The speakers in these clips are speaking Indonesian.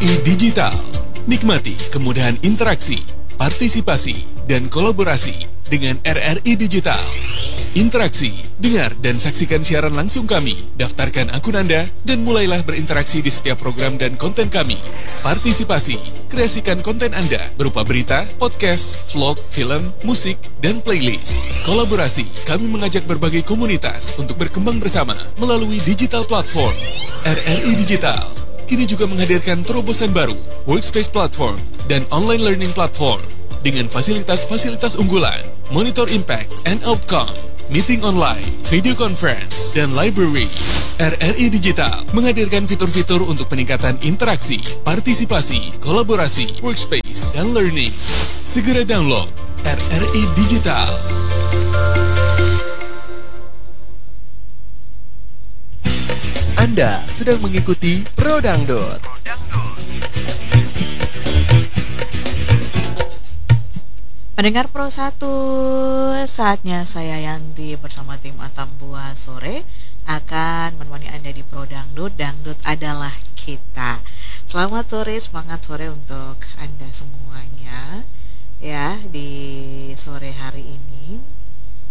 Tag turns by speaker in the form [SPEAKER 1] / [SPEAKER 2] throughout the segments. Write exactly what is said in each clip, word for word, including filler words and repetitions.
[SPEAKER 1] I Digital. Nikmati kemudahan interaksi, partisipasi, dan kolaborasi dengan R R I Digital. Interaksi, dengar dan saksikan siaran langsung kami, daftarkan akun Anda, dan mulailah berinteraksi di setiap program dan konten kami. Partisipasi, kreasikan konten Anda berupa berita, podcast, vlog, film, musik, dan playlist. Kolaborasi, kami mengajak berbagai komunitas untuk berkembang bersama melalui digital platform. R R I Digital kini juga menghadirkan terobosan baru, workspace platform, dan online learning platform dengan fasilitas-fasilitas unggulan, monitor impact and outcome, meeting online, video conference, dan library. R R I Digital menghadirkan fitur-fitur untuk peningkatan interaksi, partisipasi, kolaborasi, workspace, dan learning. Segera download R R I Digital.
[SPEAKER 2] Anda sedang mengikuti Pro Dangdut.
[SPEAKER 3] Pendengar Pro satu, saatnya saya Yanti bersama tim Atambua Sore akan menemani Anda di Pro Dangdut. Dangdut adalah kita. Selamat sore, semangat sore untuk Anda semuanya ya di sore hari ini.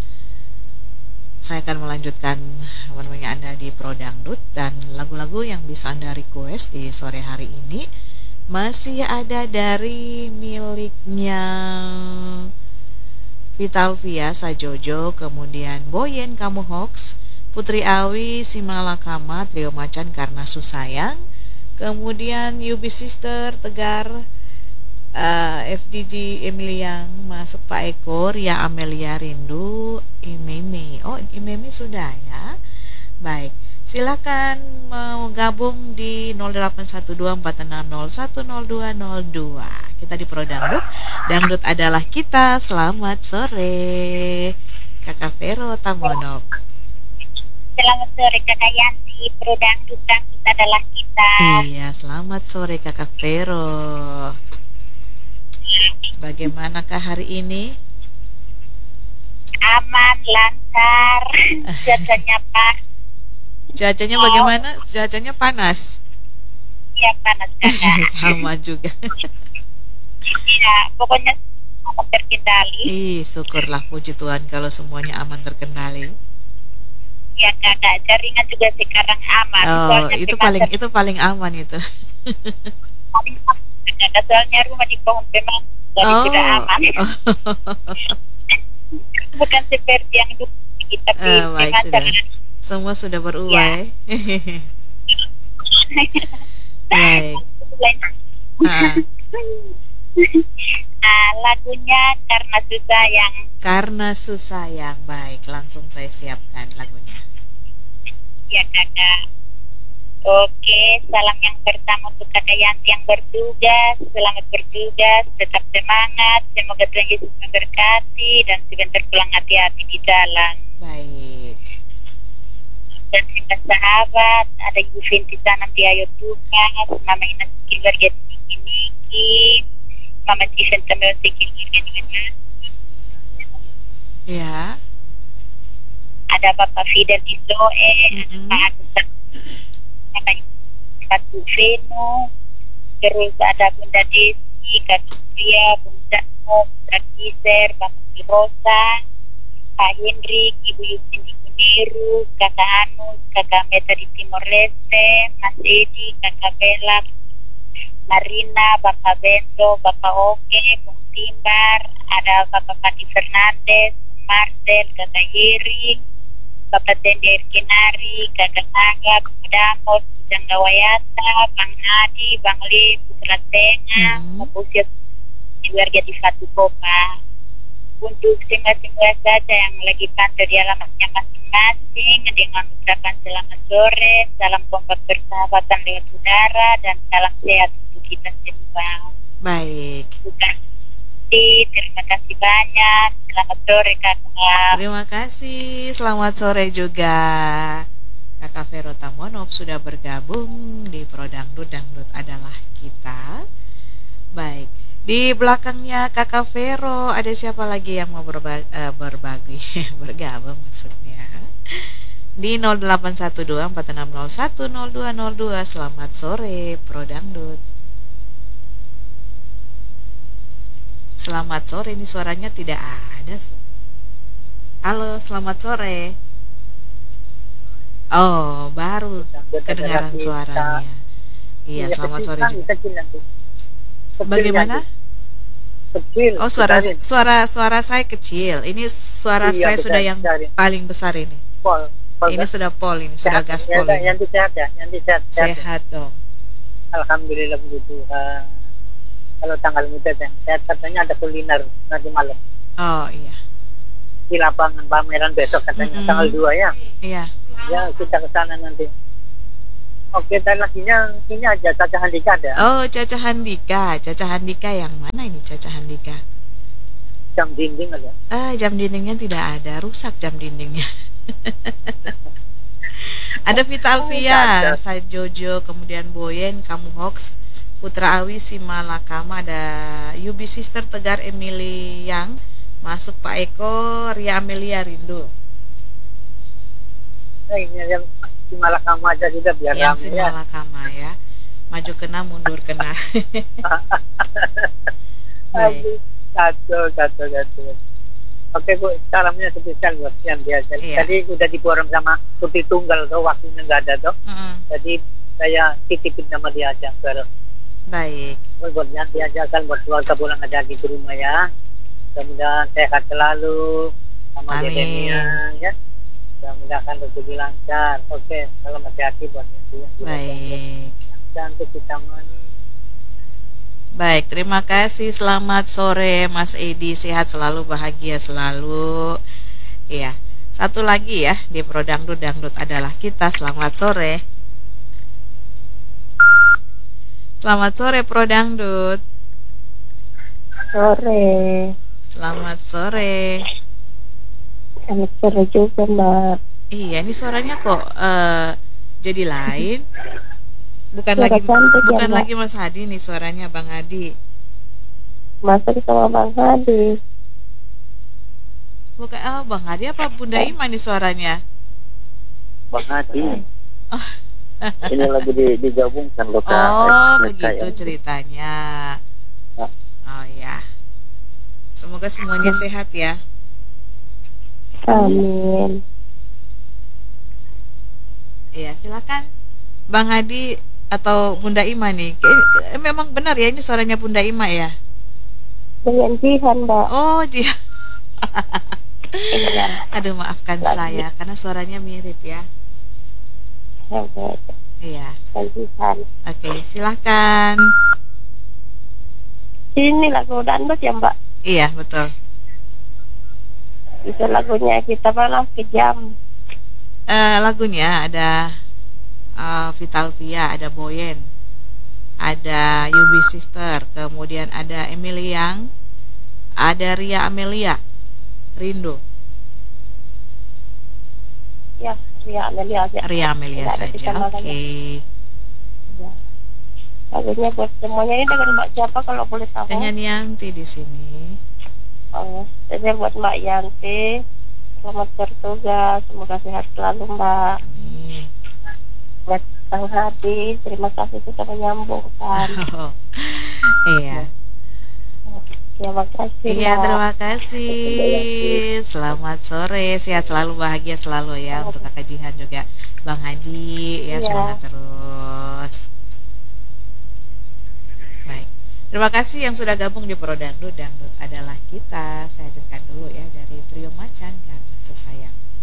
[SPEAKER 3] Saya akan melanjutkan menemani Anda di Pro Dangdut, dan lagu-lagu yang bisa Anda request di sore hari ini masih ada dari miliknya Vitalvia Sajojo, kemudian Boyen Kamu Hoax, Putri Awi Simalakama, Trio Macan Karena Susayang, kemudian Yubi Sister Tegar, uh, F D G Emiliang Masuk Pak Eko, Ria Amelia Rindu, Imeme. Oh, Imeme sudah ya. Baik. Silakan mau gabung di nol delapan satu dua empat enam nol satu nol dua nol dua. Kita di Pro Dangdut. Dangdut adalah kita. Selamat sore Kakak Vero Tamonov.
[SPEAKER 4] Selamat sore Kakak Yanti. Pro Dangdut, Dangdut adalah kita.
[SPEAKER 3] Iya, selamat sore Kakak Vero. Bagaimanakah hari ini?
[SPEAKER 4] Aman, lancar. Cuacanya pas.
[SPEAKER 3] Cuacanya bagaimana? Cuacanya panas.
[SPEAKER 4] Iya, panas Kakak.
[SPEAKER 3] Sama juga.
[SPEAKER 4] Iya, pokoknya aman terkendali.
[SPEAKER 3] Ih, syukurlah, puji Tuhan kalau semuanya aman terkendali.
[SPEAKER 4] Iya Kakak, jaringan juga sekarang aman.
[SPEAKER 3] Oh,
[SPEAKER 4] Soalnya
[SPEAKER 3] itu
[SPEAKER 4] memang
[SPEAKER 3] paling itu paling aman itu.
[SPEAKER 4] paling aman. Kakak, soalnya rumah di pohon memang jadi
[SPEAKER 3] Oh.
[SPEAKER 4] sudah aman. Bukan seperti yang dulu kita
[SPEAKER 3] Eh,
[SPEAKER 4] pilih.
[SPEAKER 3] baik, sudah. Semua sudah berubah.
[SPEAKER 4] Ya.
[SPEAKER 3] Baik. Ah,
[SPEAKER 4] Nah, lagunya Karena Susayang.
[SPEAKER 3] Karena Susayang. Baik, langsung saya siapkan lagunya.
[SPEAKER 4] Ya Kakak. Oke, salam yang pertama untuk Kakak Yanti yang bertugas. Selamat bertugas, tetap semangat. Semoga Tuhan Yesus memberkati dan sebentar pulang hati-hati di jalan.
[SPEAKER 3] Baik.
[SPEAKER 4] Dan juga sahabat, ada Yuvinti Sanam di Ayo Tugas, Mama Ina Sikilwarga Niki Niki, Mama Steven Tamil Sikilwarga Niki.
[SPEAKER 3] Ya.
[SPEAKER 4] Ada Bapak Fidel di Zoe,
[SPEAKER 3] Mm-mm.
[SPEAKER 4] Pak Agus Kakak Batu Venu, terus ada Bunda Desi, Kak Pria, Bunda Mo, Kak Kiser, Bapak Rosa, Pak Hendrik, Ibu Yusin di Kuniru, Kakak Anus, Kakak Meta di Timor Leste, Mas Edi, Kakak Bella, Marina, Bapak Bento, Bapak Oke, Bung Timbar, ada Bapak Pati Fernandes, Marcel, Kakak Yeri, Bapak Tender Kinari, Kakak Naga, Bapak Damos, Bujang Gawayata, Bang Nadi, Bang Li, Putra Tengah,
[SPEAKER 3] Hmm.
[SPEAKER 4] Mapusia keluarga di Fatu Kopa. Untuk singgah-singgah saja yang lagi pantau di alamatnya masing-masing, dengan ucapan selamat sore, salam kompak persahabatan lewat udara, dan salam sehat untuk kita semua.
[SPEAKER 3] Baik.
[SPEAKER 4] Bukan terima kasih banyak. Selamat sore Kakak.
[SPEAKER 3] Terima kasih. Selamat sore juga. Kakak Vero Tamonov sudah bergabung di Pro Dangdut. Dangdut adalah kita. Baik. Di belakangnya Kakak Vero ada siapa lagi yang mau berba- uh, berbagi bergabung maksudnya? Di nol delapan satu dua empat enam nol satu nol dua nol dua. Selamat sore Pro Dangdut. Selamat sore, ini suaranya tidak ada. Halo, selamat sore. Oh, baru kedengaran suaranya. Iya, selamat sore juga. Bagaimana?
[SPEAKER 5] Kecil.
[SPEAKER 3] Oh, suara suara suara saya kecil. Ini suara
[SPEAKER 5] Iya,
[SPEAKER 3] saya
[SPEAKER 5] besar,
[SPEAKER 3] sudah yang
[SPEAKER 5] besar, ya.
[SPEAKER 3] paling besar ini.
[SPEAKER 5] Pol, pol,
[SPEAKER 3] Ini
[SPEAKER 5] kan?
[SPEAKER 3] sudah pol ini, sudah
[SPEAKER 5] Sehat,
[SPEAKER 3] gaspol
[SPEAKER 5] ya,
[SPEAKER 3] ini.
[SPEAKER 5] yang sehat ya, yang sehat, sehat.
[SPEAKER 3] Sehat dong.
[SPEAKER 5] Alhamdulillah begitu. Uh, kalau tanggal muda yang sehat katanya ada kuliner nanti malam
[SPEAKER 3] Oh iya.
[SPEAKER 5] di lapangan pameran besok katanya
[SPEAKER 3] Mm-mm.
[SPEAKER 5] tanggal dua ya.
[SPEAKER 3] Iya.
[SPEAKER 5] Ya kita ke sana nanti. Oke, dan laginya ini aja Caca Handika ada.
[SPEAKER 3] Oh, Caca Handika. Caca Handika yang mana ini Caca Handika?
[SPEAKER 5] Jam dinding ada.
[SPEAKER 3] Ah, jam dindingnya tidak ada, rusak jam dindingnya. Ada Vita Alfia,
[SPEAKER 5] ada.
[SPEAKER 3] Said Jojo, kemudian Boyen, Kamu Hoax, Putra Awi, Simalakama, ada Yubi Sister, Tegar, Emily Yang, masuk Pak Eko, Ria Amelia, Rindu.
[SPEAKER 5] Nah, ini yang di Malakama aja sudah biar
[SPEAKER 3] Yang
[SPEAKER 5] ramai ya.
[SPEAKER 3] Simalakama ya. Maju kena, mundur kena. Baik.
[SPEAKER 5] Satu, satu, satu. Oke Bu, salamnya spesial buat yang biasa.
[SPEAKER 3] Iya.
[SPEAKER 5] Tadi udah diborong sama Putih Tunggal tuh, waktunya nggak ada tuh.
[SPEAKER 3] Mm-mm.
[SPEAKER 5] Jadi saya titipin nama dia aja. Baru
[SPEAKER 3] Baik.
[SPEAKER 5] buat nanti aja kan buat keluarga pulang aja di rumah ya. Mudah-mudahan sehat selalu sama
[SPEAKER 3] Amin.
[SPEAKER 5] Dedenya ya. Mudah-mudahan rezeki lancar. Oke, salam hati-hati buat yang yang
[SPEAKER 3] Baik.
[SPEAKER 5] dan untuk kita mani.
[SPEAKER 3] Baik, terima kasih. Selamat sore Mas Edi, sehat selalu, bahagia selalu. Iya. Satu lagi ya di Pro Dangdut, Dangdut adalah kita. Selamat sore. Selamat sore Pro Dangdut.
[SPEAKER 6] Sore.
[SPEAKER 3] Selamat sore.
[SPEAKER 6] Selamat sore juga, Mbak.
[SPEAKER 3] Iya, ini suaranya kok eh, jadi lain. Bukan
[SPEAKER 6] Suara
[SPEAKER 3] lagi
[SPEAKER 6] cantik ya,
[SPEAKER 3] bukan
[SPEAKER 6] Mbak.
[SPEAKER 3] lagi Mas Hadi nih, suaranya Bang Hadi.
[SPEAKER 6] Masa sama Bang Hadi.
[SPEAKER 3] Bukan oh, Bang Hadi apa Bunda Ima nih suaranya?
[SPEAKER 5] Bang Hadi.
[SPEAKER 3] Oh.
[SPEAKER 5] Ini lagi di, digabungkan loh Kak.
[SPEAKER 3] Oh,
[SPEAKER 5] Eh,
[SPEAKER 3] begitu
[SPEAKER 5] kayak-
[SPEAKER 3] ceritanya. Oh ya. Semoga semuanya sehat ya.
[SPEAKER 6] Amin.
[SPEAKER 3] Iya, silakan. Bang Hadi atau Bunda Ima nih. Kayak- eh, memang benar ya ini suaranya Bunda Ima ya?
[SPEAKER 6] Dengan Jihan, Mbak.
[SPEAKER 3] Oh, dia.
[SPEAKER 6] Iya.
[SPEAKER 3] Aduh, maafkan
[SPEAKER 6] Lagi.
[SPEAKER 3] saya karena suaranya mirip ya.
[SPEAKER 6] Oke.
[SPEAKER 3] Iya.
[SPEAKER 6] Dan Jihan.
[SPEAKER 3] Oke, silakan.
[SPEAKER 6] Ini lagu dangdut ya, Mbak.
[SPEAKER 3] Iya, betul.
[SPEAKER 6] Itu lagunya kita malah kejam.
[SPEAKER 3] Eh, lagunya ada eh, Vital Via, ada Boyen, ada Yubi Sister, kemudian ada Emily Yang, ada Ria Amelia, Rindu.
[SPEAKER 6] Ya, Ria Amelia aja.
[SPEAKER 3] Ria Amelia
[SPEAKER 6] Tidak ada
[SPEAKER 3] saja.
[SPEAKER 6] kita
[SPEAKER 3] Oke.
[SPEAKER 6] namanya. Ya. Lagunya buat semuanya ini dengan Mbak siapa kalau boleh tahu?
[SPEAKER 3] Dengan Yanti di sini.
[SPEAKER 6] Oh, jadi buat Mbak Yanti. Selamat bertugas, semoga sehat selalu, Mbak.
[SPEAKER 3] Amin.
[SPEAKER 6] Buat Bang Hadi, terima kasih sudah menyambungkan.
[SPEAKER 3] Oh, iya.
[SPEAKER 6] Terima kasih,
[SPEAKER 3] Iya,
[SPEAKER 6] Mbak.
[SPEAKER 3] terima kasih. Selamat sore, sehat selalu, bahagia selalu ya untuk Kakak Jihan juga, Bang Hadi ya,
[SPEAKER 6] Iya.
[SPEAKER 3] semangat terus. Baik, terima kasih yang sudah gabung di Pro Dangdut. Dangdut adalah kita. Saya hadirkan dulu ya dari Trio Macan karena Susayang.